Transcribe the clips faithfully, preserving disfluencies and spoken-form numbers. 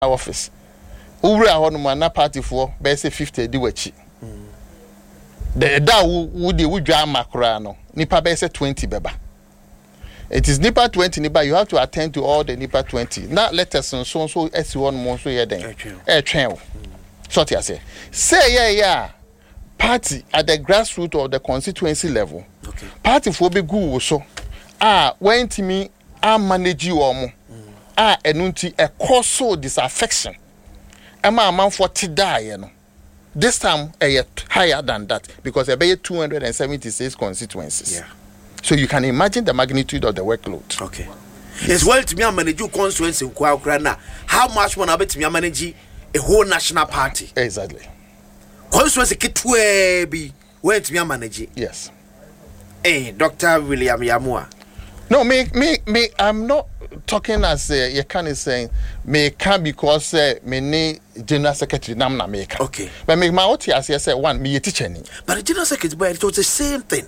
office. Ura honuma na party for be say fifty di wachi. The da wo dey wudwa makra no. Nipa be say twenty beba. It is nipa twenty nipa you have to attend to all the nipa twenty. Now let us so so S one mo so here then. Eh twen. So I say. Say yeah yeah. Party at the grassroots or the constituency level. Okay. Party for be good so. Ah, when to me I manage you or more. Ah, enunti a cause so disaffection. Ama a man for to die, you know. This time a yet higher than that because there be two hundred seventy-six constituencies. Yeah. So you can imagine the magnitude of the workload. Okay. Yes, well to me I manage you constituency in Kwaukrana. How much one about me manage a whole national party? Exactly. Constituency kitwe be where to me manage. Yes. Hey, Doctor William Yamua. No, me, me, me. I'm not talking as uh, you can saying me can because uh, me ne general secretary nam na make. Okay. But me my oti as say one me teacher ni. But the general secretary, but it was the same thing.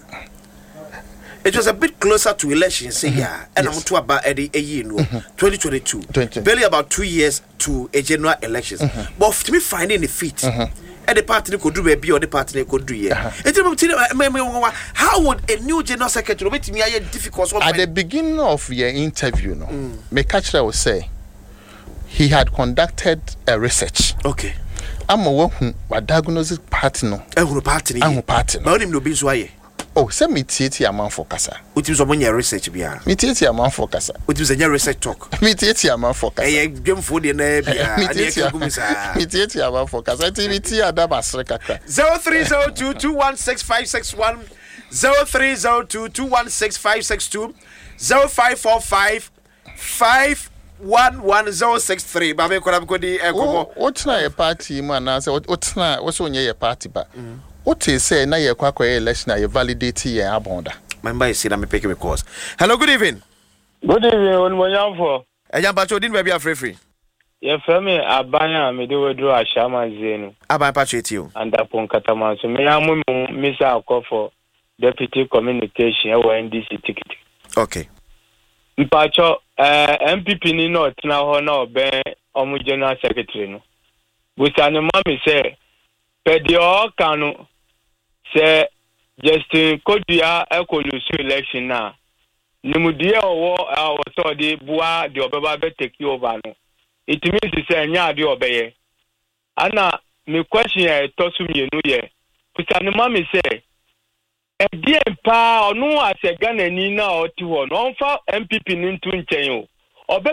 It was a bit closer to elections, say yeah, and I'm to about a year no, twenty twenty-two. Barely about two years to a general elections. Mm-hmm. But to me finding the feet. Mm-hmm. And the party could do baby or the party could do yeah. Uh-huh. How would a new general secretary make me a difficult? At the beginning of your interview, no, mm. Mekachra will say he had conducted a research. Okay. I'm a one who diagnosis party no. I'm a party. I'm a party. But him no be so why. Oh, send me T a man for Kasa. What is someone your research be? Me T a man for Kasa. What is a your research talk? Me T a man for Kasa. Eh, game for the name. Me T a man for Kasa. Me T a da basreka kra. zero three zero two two one six five six one zero three zero two two one six five six two zero five four five five one one zero six three. Babe kola bikodi ekomo. What's na a party man answer? What's na what's on your party ba? What is say na ye kwakwa election na ye validate ye abonda. Member is say me pick me course. Hello, good evening. Good evening, on Monyamfo. Ejan Pacho din be free free. Ye femi abanya me de wedro ashama zenu. Aban Pacho etio. And upon Katama so me amu Mister Akofo deputy communication e wa N D C ticket. Okay. Mpacho eh M P P ni not na ho na oben omu general secretary no. Busane mami say pedio kanu say Justin Kodia ekolusu election na nimudie owo awo so de bua de obeba be take over no it means say nya de obeye ana me question e tosu mienu ye pusane mami say e die pa onu ase Ghana ni na oti ho no onfa M P P ni ntu nchen o